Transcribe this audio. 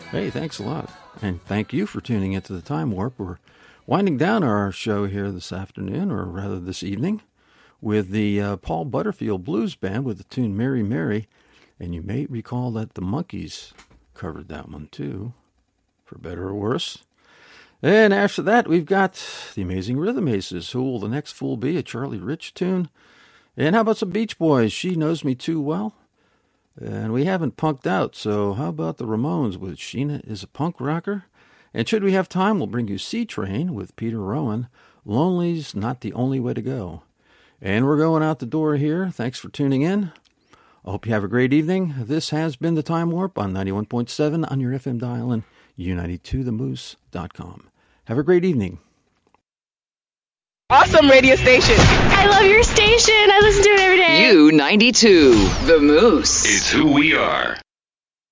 Hey, thanks a lot. And thank you for tuning into the Time Warp. We're winding down our show here this afternoon, or rather this evening, with the Paul Butterfield Blues Band with the tune Mary Mary. And you may recall that the Monkees covered that one too, for better or worse. And after that, we've got the Amazing Rhythm Aces. Who will the next fool be? A Charlie Rich tune. And how about some Beach Boys? She Knows Me Too Well. And we haven't punked out, so how about the Ramones with Sheena is a Punk Rocker? And should we have time, we'll bring you C-Train with Peter Rowan. Lonely's Not the Only Way to Go. And we're going out the door here. Thanks for tuning in. I hope you have a great evening. This has been the Time Warp on 91.7 on your FM dial and U92themoose.com. Have a great evening. Awesome radio station. I love your station. I listen to it every day. U92, The Moose. It's who we are.